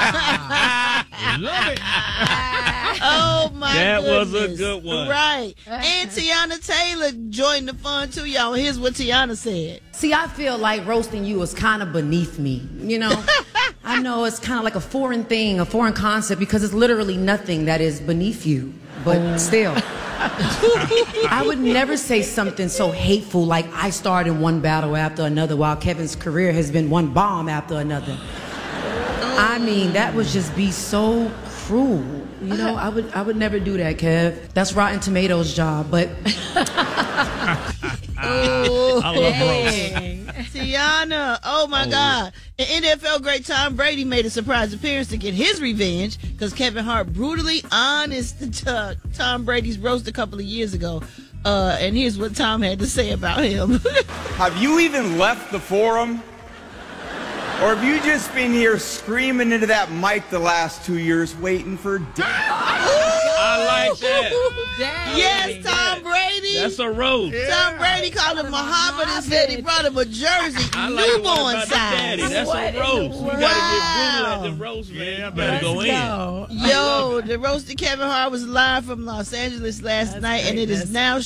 Love it. Oh, my That goodness. was a good one. Right. And Tiana Taylor joined the fun, too, y'all. Here's what Tiana said. See, I feel like roasting you is kind of beneath me, you know? I know it's kind of like a foreign thing, a foreign concept, because it's literally nothing that is beneath you. But still, I would never say something so hateful like I starred in one battle after another while Kevin's career has been one bomb after another. I mean, that would just be so cruel. You know, I would never do that, Kev. That's Rotten Tomatoes' job, but... Oh, I love roast. Tiana, oh my God. And NFL great Tom Brady made a surprise appearance to get his revenge because Kevin Hart brutally honest to Tom Brady's roast a couple of years ago. And here's what Tom had to say about him. Have you even left the forum? Or have you just been here screaming into that mic the last 2 years waiting for I like that. Yes, Tom Brady. That's a roast. Tom Brady called him Muhammad and said he brought him a jersey, I like the one newborn about the daddy. size. That's a roast. You gotta get brutal at the roast, man. Yeah, You better go in. Yo, the roasted Kevin Hart was live from Los Angeles last night, and it is now